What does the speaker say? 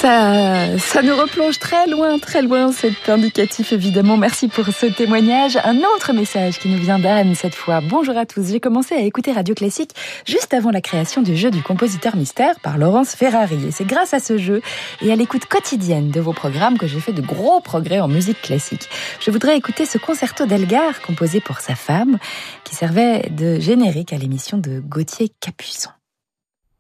Ça nous replonge très loin, cet indicatif évidemment. Merci pour ce témoignage. Un autre message qui nous vient d'Anne cette fois. Bonjour à tous, j'ai commencé à écouter Radio Classique juste avant la création du jeu du compositeur mystère par Laurence Ferrari. Et c'est grâce à ce jeu et à l'écoute quotidienne de vos programmes que j'ai fait de gros progrès en musique classique. Je voudrais écouter ce concerto d'Elgar composé pour sa femme qui servait de générique à l'émission de Gauthier Capuçon.